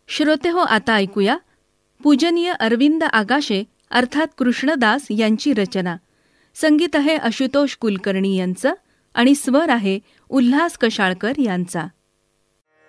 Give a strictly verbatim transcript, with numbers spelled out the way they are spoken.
श्रोते हो, आता ऐकूया पूजनीय अरविंद आगाशे अर्थात कृष्णदास यांची रचना. संगीत आहे आशुतोष कुलकर्णी यांचं आणि स्वर आहे उल्हास कशाळकर यांचा.